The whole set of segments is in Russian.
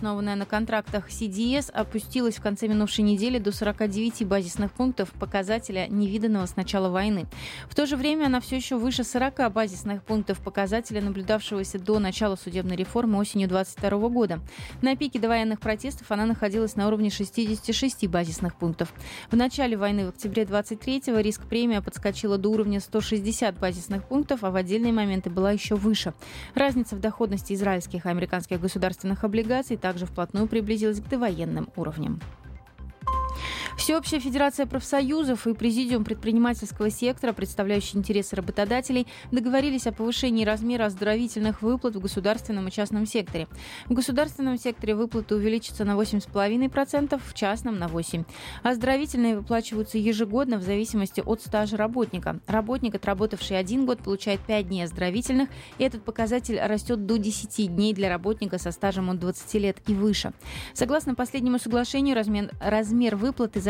основанная на контрактах CDS, опустилась в конце минувшей недели до 49 базисных пунктов, показателя невиданного с начала войны. В то же время она все еще выше 40 базисных пунктов, показателя, наблюдавшегося до начала судебной реформы осенью 2022 года. На пике довоенных протестов она находилась на уровне 66 базисных пунктов. В начале войны в октябре 23-го риск-премия подскочила до уровня 160 базисных пунктов, а в отдельные моменты была еще выше. Разница в доходности израильских и американских государственных облигаций также вплотную приблизилась к довоенным уровням. Всеобщая федерация профсоюзов и Президиум предпринимательского сектора, представляющие интересы работодателей, договорились о повышении размера оздоровительных выплат в государственном и частном секторе. В государственном секторе выплаты увеличатся на 8,5%, в частном – на 8%. Оздоровительные выплачиваются ежегодно в зависимости от стажа работника. Работник, отработавший 1 год, получает 5 дней оздоровительных, и этот показатель растет до 10 дней для работника со стажем от 20 лет и выше. Согласно последнему соглашению, размер выплаты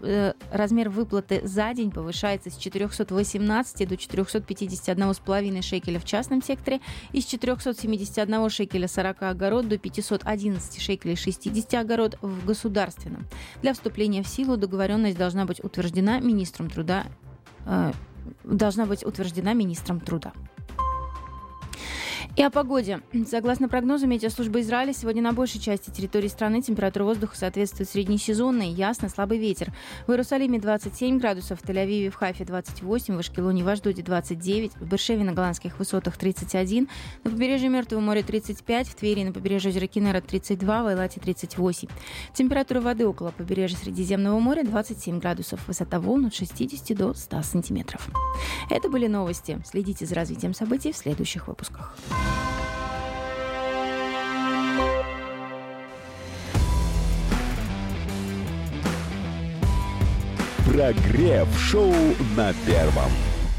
за день повышается с 418 до 451,5 шекеля в частном секторе и с 471 шекеля 40 огород до 511 шекелей 60 огород в государственном. Для вступления в силу договоренность должна быть утверждена министром труда. И о погоде. Согласно прогнозу метеослужбы Израиля, сегодня на большей части территории страны температура воздуха соответствует среднесезонной, ясно, слабый ветер. В Иерусалиме 27 градусов, в Тель-Авиве, в Хайфе 28, в Ашкелоне, в Ашдоде 29, в Беэр-Шеве на Голландских высотах 31, на побережье Мертвого моря 35, в Твери на побережье озера Киннера 32, в Эйлате 38. Температура воды около побережья Средиземного моря 27 градусов, высота волн от 60 до 100 сантиметров. Это были новости. Следите за развитием событий в следующих выпусках. Прогрев шоу на Первом.